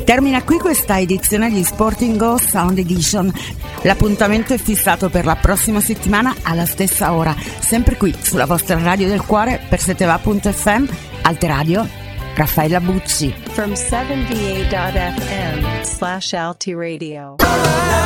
Termina qui questa edizione di Sporting Go Sound Edition. L'appuntamento è fissato per la prossima settimana alla stessa ora, sempre qui sulla vostra radio del cuore per seteva.fm, Alte Radio, Raffaella Bucci. From 78.fm/Alti Radio.